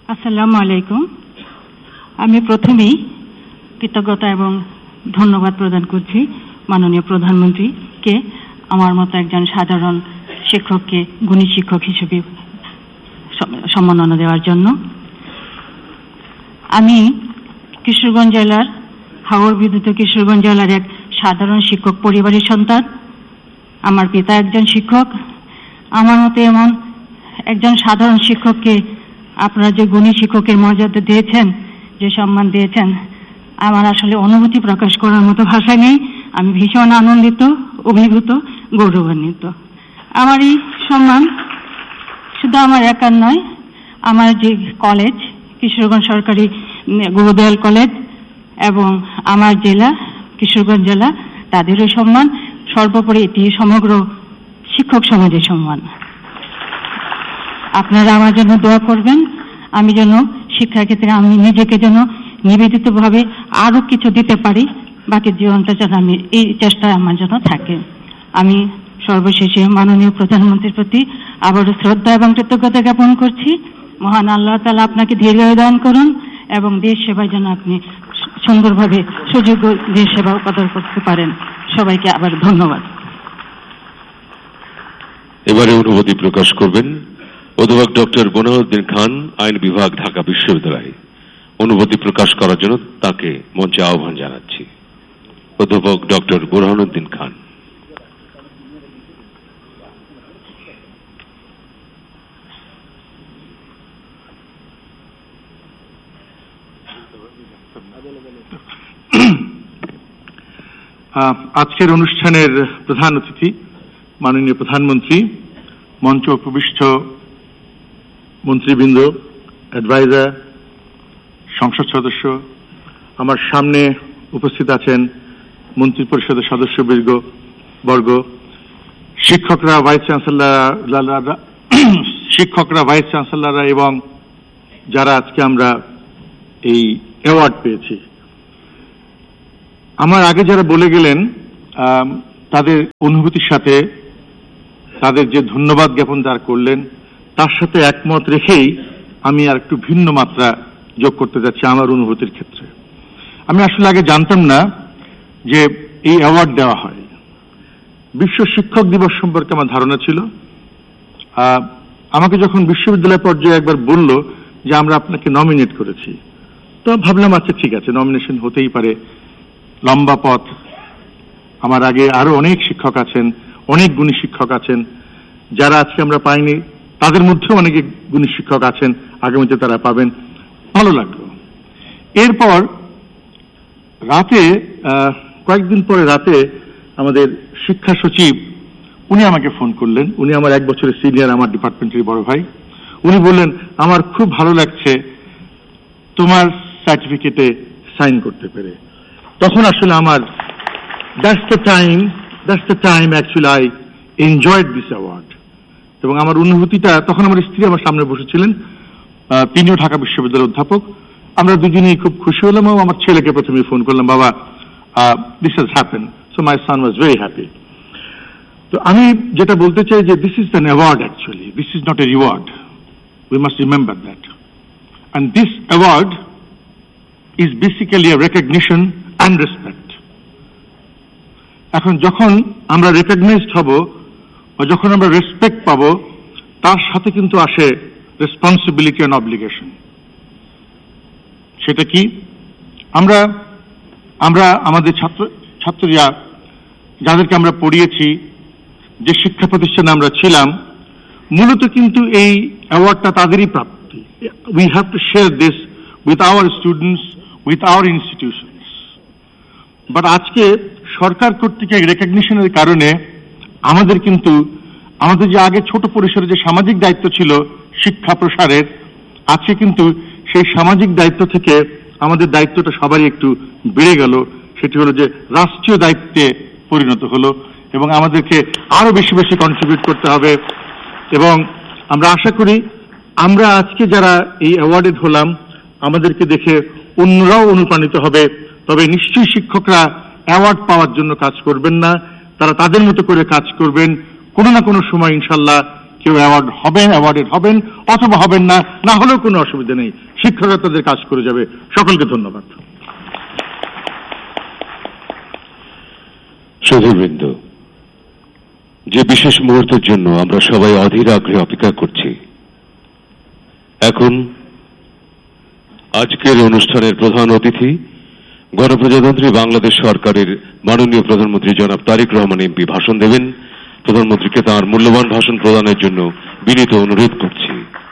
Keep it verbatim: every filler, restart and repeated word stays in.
আসসালামু আলাইকুম। আমি প্রথমেই কৃতজ্ঞতা এবং ধন্যবাদ প্রদান করছি মাননীয় প্রধানমন্ত্রীকে আমার মতো একজন সাধারণ শিক্ষককে গুণী শিক্ষক হিসেবে সম্মাননা দেওয়ার জন্য। আমি কিশোরগঞ্জ জেলার হাওড় বিদ্যুৎ কিশোরগঞ্জ জেলার এক সাধারণ শিক্ষক পরিবারের সন্তান। আমার পিতা একজন শিক্ষক। আমার মতে এমন একজন সাধারণ শিক্ষককে আপনারা যে গুণী শিক্ষকের মর্যাদা দিয়েছেন, যে সম্মান দিয়েছেন, আমার আসলে অনুভূতি প্রকাশ করার মতো ভাষা নেই। আমি ভীষণ আনন্দিত, অভিভূত, গৌরবান্বিত। আমার এই সম্মান শুধু আমার একার নয়, আমার যে কলেজ কিশোরগঞ্জ সরকারি গুরুদয়াল কলেজ এবং আমার জেলা কিশোরগঞ্জ জেলা, তাদেরও সম্মান। সর্বোপরি এটি সমগ্র শিক্ষক সমাজের সম্মান। আপনারা আমার জন্য দোয়া করবেন, আমি যেন শিক্ষাক্ষেত্রে আমি নিজেকে যেন নিবেদিতভাবে আরো কিছু দিতে পারি, বাকি জীবনটা যেন আমি এই চেষ্টা আমার জন্য থাকে। আমি সর্বশেষে মাননীয় প্রধানমন্ত্রীর প্রতি আবারও শ্রদ্ধা এবং কৃতজ্ঞতা জ্ঞাপন করছি। মহান আল্লাহ তাআলা আপনাকে দীর্ঘায়ু দান করুন এবং দেশ সেবায় যেন আপনি সুন্দরভাবে সুযোগ্য দেশ সেবা উপাদান করতে পারেন। সবাইকে আবার ধন্যবাদ। এবারে অনুভূতি প্রকাশ করবেন অধ্যাপক ডক্টর বোরহানুদ্দিন খান, আইন বিভাগ, ঢাকা বিশ্ববিদ্যালয়। অনুভূতি প্রকাশ করার জন্য তাকে মঞ্চে আহ্বান জানাচ্ছি। অধ্যাপক ডক্টর বোরহানুদ্দিন খান। আজকের অনুষ্ঠানের প্রধান অতিথি মাননীয় প্রধানমন্ত্রী, মঞ্চ উপবিষ্ট মন্ত্রীবৃন্দ, অ্যাডভাইজার, সংসদ সদস্য, আমার সামনে উপস্থিত আছেন মন্ত্রী পরিষদের সদস্যবর্গ বর্গ, শিক্ষকরা, ভাইস চ্যান্সেলর শিক্ষকরা ভাইস চ্যান্সেলররা এবং যারা আজকে আমরা এই অ্যাওয়ার্ড পেয়েছি। আমার আগে যারা বলে গেলেন তাদের অনুভূতির সাথে তাদের যে ধন্যবাদ জ্ঞাপন যারা করলেন তার সাথে একমত রেখেই আমি আর একটু ভিন্ন মাত্রা যোগ করতে যাচ্ছি আমার অনুভূতির ক্ষেত্রে। আমি আসলে আগে জানতাম না যে এই অ্যাওয়ার্ড দেওয়া হয়। বিশ্ব শিক্ষক দিবস সম্পর্কে আমার ধারণা ছিল। আমাকে যখন বিশ্ববিদ্যালয় পর্যায়ে একবার বলল যে আমরা আপনাকে নমিনেট করেছি, তো ভাবলাম আচ্ছা ঠিক আছে, নমিনেশন হতেই পারে, লম্বা পথ। আমার আগে আরো অনেক শিক্ষক আছেন, অনেক গুণী শিক্ষক আছেন যারা আজকে আমরা পাইনি, তাদের মধ্যেও অনেক গুণী শিক্ষক আছেন, আগামীতে তারা পাবেন। ভালো লাগলো। এরপর রাতে কয়েকদিন পরে রাতে আমাদের শিক্ষা সচিব উনি আমাকে ফোন করলেন। উনি আমার এক বছরের সিনিয়র, আমার ডিপার্টমেন্টের বড় ভাই। উনি বললেন আমার খুব ভালো লাগছে তোমার সার্টিফিকেটে সাইন করতে পেরে। তখন আসলে আমার that's the time that's the time actually I enjoyed this award. এবং আমার অনুভূতিটা তখন আমার স্ত্রী আমার সামনে বসেছিলেন, তিনিও ঢাকা বিশ্ববিদ্যালয়ের অধ্যাপক। আমরা দুজনেই খুব খুশি হলাম এবং আমার ছেলেকে প্রথমে ফোন করলাম, বাবা this has happen. So my San was very happy. তো আমি যেটা বলতে চাই যে this is an award, actually this is not a reward. We must remember that. And this award is basically A recognition and respect. এখন যখন আমরা recognized হব বা যখন আমরা রেসপেক্ট পাবো, তার সাথে কিন্তু আসে রেসপন্সিবিলিটি অ্যান্ড অব্লিগেশন। সেটা কি? আমরা আমরা আমাদের ছাত্র ছাত্রীরা যাদেরকে আমরা পড়িয়েছি, যে শিক্ষা প্রতিষ্ঠানে আমরা ছিলাম, মূলত কিন্তু এই অ্যাওয়ার্ডটা তাদেরই প্রাপ্তি। We have to share this with our students, with our institutions. But আজকে সরকার কর্তৃক রেকগনিশনের কারণে আমাদের কিন্তু আমাদের যে আগে ছোট পরিসরে যে সামাজিক দায়িত্ব ছিল শিক্ষা প্রসারের, আজকে কিন্তু সেই সামাজিক দায়িত্ব থেকে আমাদের দায়িত্বটা সবারই একটু বেড়ে গেল। সেটি হলো যে রাষ্ট্রীয় দায়িত্বে পরিণত হলো এবং আমাদেরকে আরো বেশি বেশি কন্ট্রিবিউট করতে হবে। এবং আমরা আশা করি আমরা আজকে যারা এই অ্যাওয়ার্ডেড হলাম, আমাদেরকে দেখে অন্যরাও অনুপ্রাণিত হবে। তবে নিশ্চয়ই শিক্ষকরা অ্যাওয়ার্ড পাওয়ার জন্য কাজ করবেন না, তারা তাদের মতো করে কাজ করবেন। কোনো না কোনো সময় ইনশাল্লাহ কেউ অ্যাওয়ার্ড হবেন অ্যাওয়ার্ডেড হবেন অথবা হবেন না, না হলেও কোনো অসুবিধা নেই, শিক্ষকরা তাদের কাজ করে যাবে। সকলকে ধন্যবাদ। সুধীবৃন্দ, যে বিশেষ মুহূর্তের জন্য আমরা সবাই অধীর আগ্রহে অপেক্ষা করছি, এখন আজকের অনুষ্ঠানের প্রধান অতিথি গণপ্রজাতন্ত্রী বাংলাদেশ সরকারের মাননীয় প্রধানমন্ত্রী জনাব তারেক রহমান এমপি ভাষণ দেবেন। প্রধানমন্ত্রীকে তাঁর মূল্যবান ভাষণ প্রদানের জন্য বিনীত অনুরোধ করছি।